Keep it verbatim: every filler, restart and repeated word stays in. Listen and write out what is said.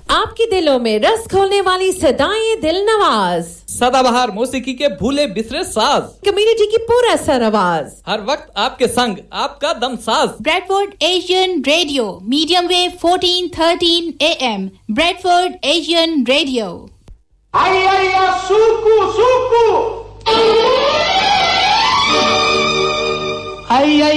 आपके दिलों में रस खोलने वाली सदाएं दिल नवाज, सदाबहार मौसीकी के भूले बिसरे साज, कम्युनिटी की पूरा सर आवाज, हर वक्त आपके संग आपका दम साज। Bradford Asian radio, medium wave fourteen thirteen A M, Bradford Asian radio. I I सुकु सुकु I I